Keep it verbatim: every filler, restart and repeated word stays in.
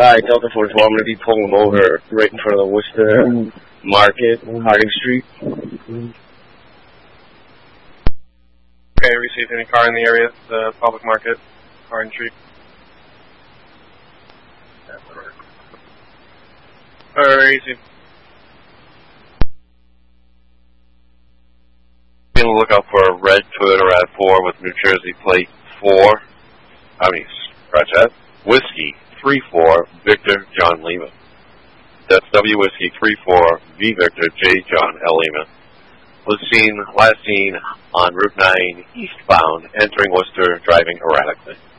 Hi, Delta forty-four. I'm going to be pulling them over right in front of the Worcester Market, Harding Street. Okay, received any car in the area, the public market, Harding Street? Alright, easy. Be on the lookout for a red Toyota RAV four with New Jersey plate four. I mean, scratch that. Whiskey three four Victor John Lima. That's W Whiskey three four V Victor J John L Lima. Was seen last seen on Route nine eastbound, entering Worcester, driving erratically.